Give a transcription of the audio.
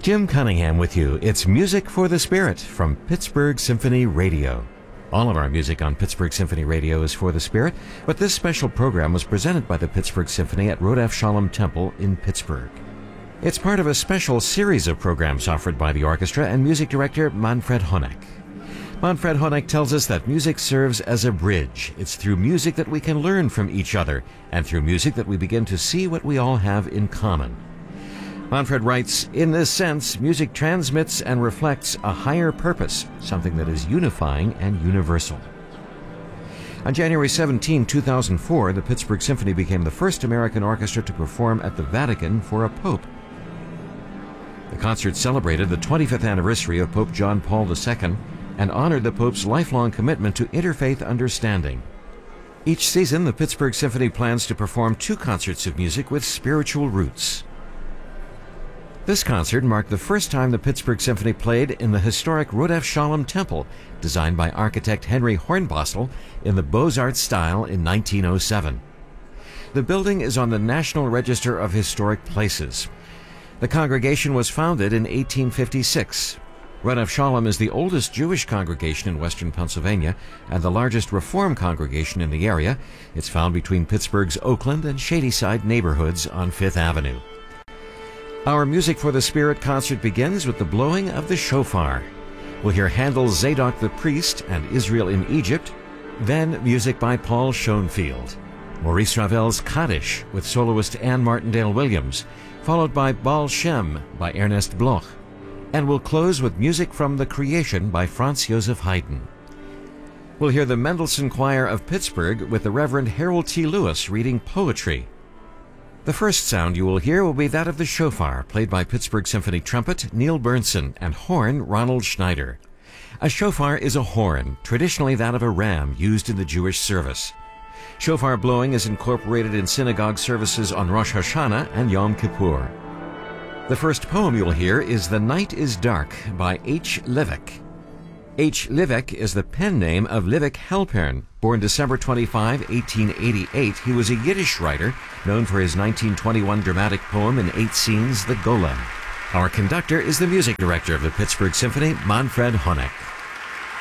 Jim Cunningham with you. It's Music for the Spirit from Pittsburgh Symphony Radio. All of our music on Pittsburgh Symphony Radio is for the Spirit, but this special program was presented by the Pittsburgh Symphony at Rodef Shalom Temple in Pittsburgh. It's part of a special series of programs offered by the orchestra and music director Manfred Honeck. Manfred Honeck tells us that music serves as a bridge. It's through music that we can learn from each other, and through music that we begin to see what we all have in common. Manfred writes, in this sense, music transmits and reflects a higher purpose, something that is unifying and universal. On January 17, 2004, the Pittsburgh Symphony became the first American orchestra to perform at the Vatican for a pope. The concert celebrated the 25th anniversary of Pope John Paul II and honored the Pope's lifelong commitment to interfaith understanding. Each season, the Pittsburgh Symphony plans to perform 2 concerts of music with spiritual roots. This concert marked the first time the Pittsburgh Symphony played in the historic Rodef Shalom Temple, designed by architect Henry Hornbostel in the Beaux-Arts style in 1907. The building is on the National Register of Historic Places. The congregation was founded in 1856. Rodef Shalom is the oldest Jewish congregation in western Pennsylvania and the largest Reform congregation in the area. It's found between Pittsburgh's Oakland and Shadyside neighborhoods on 5th Avenue. Our Music for the Spirit concert begins with the blowing of the shofar. We'll hear Handel's Zadok the Priest and Israel in Egypt, then music by Paul Schoenfield, Maurice Ravel's Kaddish with soloist Anne Martindale Williams, followed by Baal Shem by Ernest Bloch, and we'll close with music from The Creation by Franz Joseph Haydn. We'll hear the Mendelssohn Choir of Pittsburgh with the Reverend Harold T. Lewis reading poetry. The first sound you will hear will be that of the shofar, played by Pittsburgh Symphony trumpet Neil Bernson and horn Ronald Schneider. A shofar is a horn, traditionally that of a ram, used in the Jewish service. Shofar blowing is incorporated in synagogue services on Rosh Hashanah and Yom Kippur. The first poem you'll hear is The Night is Dark by H. Livek. H. Livek is the pen name of Livek Halpern. Born December 25, 1888, he was a Yiddish writer known for his 1921 dramatic poem in 8 scenes, The Golem. Our conductor is the music director of the Pittsburgh Symphony, Manfred Honeck.